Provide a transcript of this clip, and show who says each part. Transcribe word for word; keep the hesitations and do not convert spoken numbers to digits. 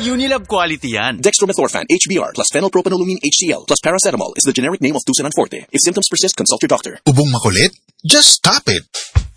Speaker 1: Unilab quality yan.
Speaker 2: Dextromethorphan H B R plus phenylpropanolamine H C l plus paracetamol is the generic name of Tusinan Forte. If symptoms persist, consult your doctor.
Speaker 3: Ubong makulit? Just stop it.